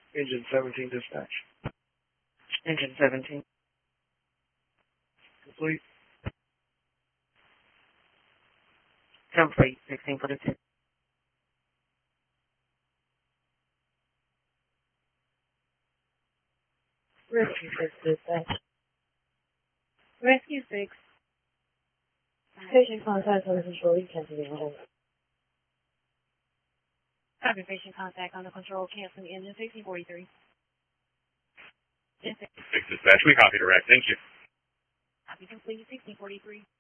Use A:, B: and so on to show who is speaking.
A: Engine 17 dispatch.
B: Engine 17.
A: Complete.
B: Complete. 1642.
C: Rescue 6 dispatch.
D: Rescue 6.
C: Patient contact under control. You can't be able.
D: Copy patient contact under control. Canceling engine 1643.
E: 6 dispatch, we copy direct. Thank you.
D: Copy complete 1643.